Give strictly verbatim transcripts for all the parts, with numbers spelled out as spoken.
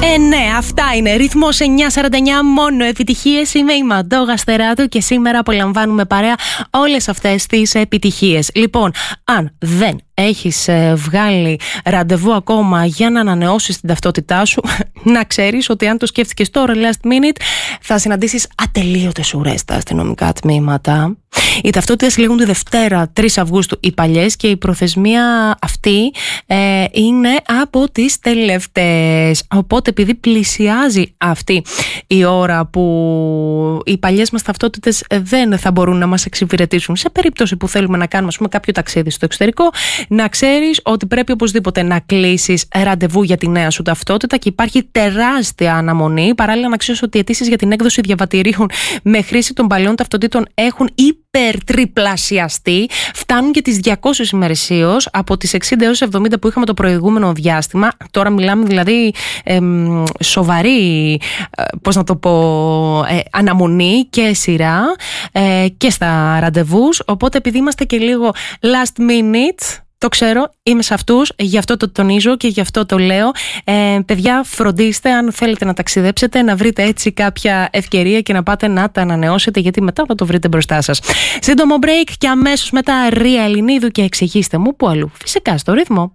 Ε, ναι, αυτά είναι. Ρυθμός εννιά σαράντα εννιά, μόνο επιτυχίες. Είμαι η Μαντώ Γαστεράτου και σήμερα απολαμβάνουμε παρέα όλες αυτές τις επιτυχίες. Λοιπόν, αν δεν έχεις ε, βγάλει ραντεβού ακόμα για να ανανεώσεις την ταυτότητά σου, να ξέρεις ότι αν το σκέφτηκες τώρα last minute, θα συναντήσεις ατελείωτες ουρές στα αστυνομικά τμήματα. Οι ταυτότητες λήγουν τη Δευτέρα, τρεις Αυγούστου, οι παλιές, και η προθεσμία αυτή ε, είναι από τις τελευταίες. Οπότε, επειδή πλησιάζει αυτή η ώρα που οι παλιές μας ταυτότητες δεν θα μπορούν να μας εξυπηρετήσουν σε περίπτωση που θέλουμε να κάνουμε, ας πούμε, κάποιο ταξίδι στο εξωτερικό, να ξέρεις ότι πρέπει οπωσδήποτε να κλείσεις ραντεβού για τη νέα σου ταυτότητα και υπάρχει τεράστια αναμονή. Παράλληλα, να ξέρεις ότι οι αιτήσεις για την έκδοση διαβατηρίων με χρήση των παλιών ταυτοτήτων έχουν υπερτριπλασιαστεί. Φτάνουν και τις διακόσιες ημερησίως από τις εξήντα έως εβδομήντα που είχαμε το προηγούμενο διάστημα. Τώρα μιλάμε δηλαδή εμ, σοβαρή, ε, πώς να το πω, ε, αναμονή και σειρά ε, και στα ραντεβούς. Οπότε, επειδή είμαστε και λίγο last minute, το ξέρω, είμαι σε αυτούς, γι' αυτό το τονίζω και γι' αυτό το λέω. Ε, παιδιά, φροντίστε, αν θέλετε να ταξιδέψετε, να βρείτε έτσι κάποια ευκαιρία και να πάτε να τα ανανεώσετε, γιατί μετά θα το βρείτε μπροστά σας. Σύντομο break και αμέσως μετά Ρία Ελληνίδου και εξηγήστε μου πού αλλού. Φυσικά στο ρυθμό.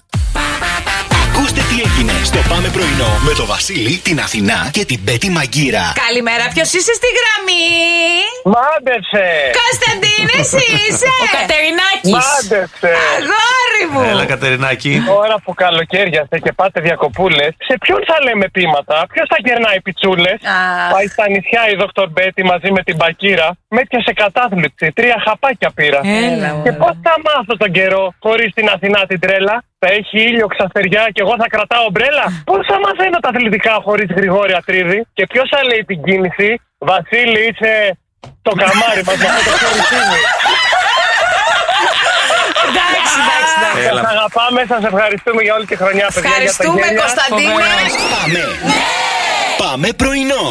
Ακούστε τι έγινε στο Πάμε Πρωινό με το Βασίλη, την Αθηνά και την Πέτη Μαγκύρα. Καλημέρα, ποιος είσαι στη γραμμή? Μάντεψε! Κωνσταντίνε, εσύ είσαι! Ο Κατερινάκης! Μάντεψε! Αγόρι μου! Έλα, Κατερινάκη. Τώρα που καλοκαίριαστε και πάτε διακοπούλες, σε ποιον θα λέμε πείματα, ποιος θα γερνάει πιτσούλες? Πάει στα νησιά η Δόκτωρ Μπέτη μαζί με την Μπακύρα, με έπιασε κατάθλιψη, τρία χαπάκια πήρα. Έλα, και πώς θα μάθω τον καιρό χωρίς την Αθηνά την τρέλα? Θα έχει ήλιο, ξαστεριά και εγώ θα κρατάω ομπρέλα? Πώς θα μαθαίνω τα αθλητικά χωρίς Γρηγόρη Ατρίδη? Και ποιος θα λέει την κίνηση? Βασίλη, είσαι το καμάρι μας με αυτό το χωρισίνι. Εντάξει, εντάξει, εντάξει. Σας αγαπάμε, σας ευχαριστούμε για όλη τη χρονιά, παιδιά. Ευχαριστούμε, Κωνσταντίνε. Πάμε! Πάμε πρωινό!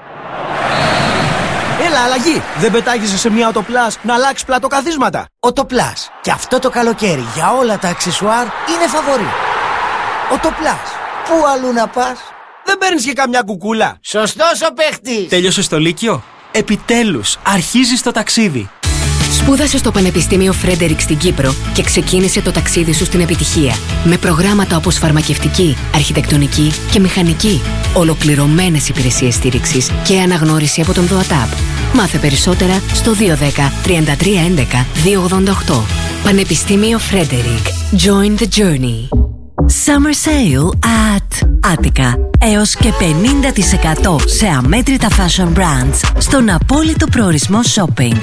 Έλα, αλλαγή! Δεν πετάγεσαι σε μια Οτοπλάς να αλλάξει πλατοκαθίσματα? Οτοπλάς. Και αυτό το καλοκαίρι για όλα τα αξεσουάρ είναι φαβορί. Οτοπλάς. Πού αλλού να πας? Δεν παίρνεις και καμιά κουκούλα? Σωστός ο παίχτης. Τέλειωσες το Λύκειο? Επιτέλους, αρχίζεις το ταξίδι. Σπούδασε στο Πανεπιστήμιο Φρέντερικ στην Κύπρο και ξεκίνησε το ταξίδι σου στην επιτυχία. Με προγράμματα όπως φαρμακευτική, αρχιτεκτονική και μηχανική. Ολοκληρωμένες υπηρεσίες στήριξης και αναγνώριση από τον ΔΟΑΤΑΠ. Μάθε περισσότερα στο δύο ένα μηδέν, τρία τρία ένα ένα, δύο ογδόντα οκτώ. Πανεπιστήμιο Φρέντερικ. Join the journey. Summer Sale at Attica. Έως και πενήντα τοις εκατό σε αμέτρητα fashion brands στον απόλυτο προορισμό shopping.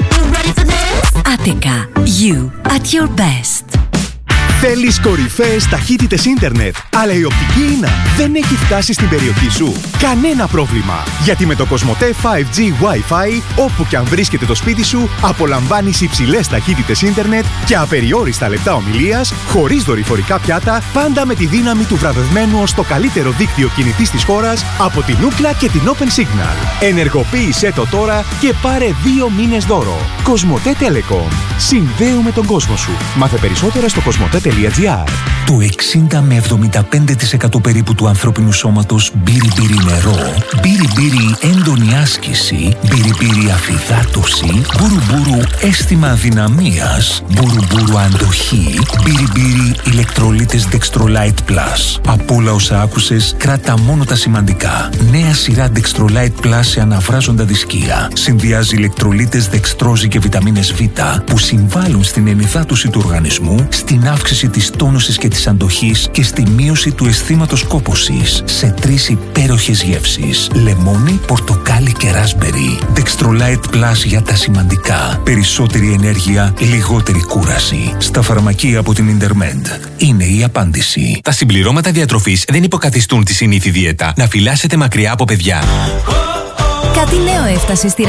Attica. You at your best. Θέλεις κορυφαίες ταχύτητες ίντερνετ, αλλά η οπτική ίνα δεν έχει φτάσει στην περιοχή σου? Κανένα πρόβλημα, γιατί με το Κοσμοτέ φάιβ τζι Wi-Fi, όπου και αν βρίσκεται το σπίτι σου, απολαμβάνεις υψηλές ταχύτητες ίντερνετ και απεριόριστα λεπτά ομιλίας, χωρίς δορυφορικά πιάτα, πάντα με τη δύναμη του βραβευμένου ως το καλύτερο δίκτυο κινητής της χώρας από την Ookla και την Open Signal. Ενεργοποίησέ το τώρα και πάρε δύο μήνες δώρο. Κοσμοτέ Telecom. Συνδέουμε τον κόσμο σου. Μάθε περισσότερα στο κοσμοτέ τελεία τζι άρ. Το εξήντα με εβδομήντα πέντε τοις εκατό περίπου του ανθρώπινου σώματος μπύρι-μπύρι νερό, μπύρι-μπύρι έντονη άσκηση, μπύρι-μπύρι αφυδάτωση, μπουρου-μπουρου αίσθημα αδυναμίας, μπουρου-μπουρου αντοχή, μπύρι-μπύρι ηλεκτρολίτες Dextrolite Plus. Από όλα όσα άκουσες, κράτα μόνο τα σημαντικά. Νέα σειρά Dextrolite Plus σε αναβράζοντα δισκία. Συνδυάζει ηλεκτρολίτες δεξτρόζη και βιταμίνες Β που συμβάλλουν στην ενυδάτωση του οργανισμού, στην αύξηση της τόνωσης και της αντοχής και στη μείωση του αισθήματος κόπωσης σε τρεις υπέροχες γεύσεις: λεμόνι, πορτοκάλι και ράσμπερι. Dextrolite Plus για τα σημαντικά. Περισσότερη ενέργεια, λιγότερη κούραση. Στα φαρμακεία από την Intermed. Είναι η απάντηση. Τα συμπληρώματα διατροφής δεν υποκαθιστούν τη συνήθη δίαιτα. Να φυλάσσετε μακριά από παιδιά. Κάτι νέο έφτασε στη